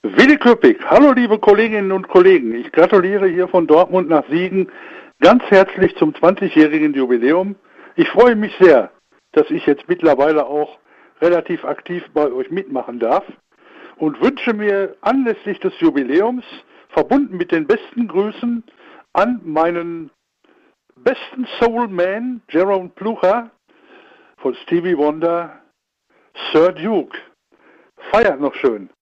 Willi Klüppig, hallo liebe Kolleginnen und Kollegen, ich gratuliere hier von Dortmund nach Siegen ganz herzlich zum 20-jährigen Jubiläum. Ich freue mich sehr, dass ich jetzt mittlerweile auch relativ aktiv bei euch mitmachen darf und wünsche mir anlässlich des Jubiläums, verbunden mit den besten Grüßen, an meinen besten Soulman, Jerome Plucher von Stevie Wonder, Sir Duke. Feiert noch schön.